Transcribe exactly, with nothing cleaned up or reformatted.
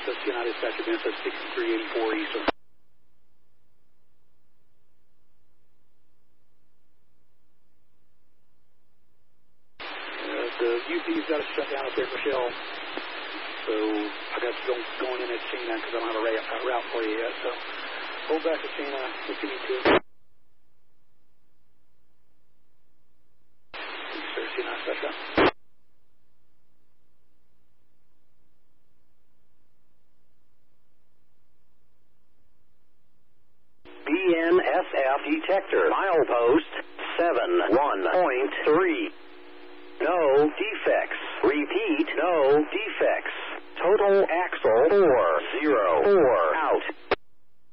Memphis, United Dispatcher Memphis, sixty-three eighty-four Eastern. Uh, the U P's got to shut down up there for Shell. So I got you going, going in at Chena because I don't have a route, a route for you yet. So hold back to Chena if you need to. Sir, Chena, Special. B N S F detector, milepost seven one point three. No defects. Repeat, no defects. Total axle four zero four out.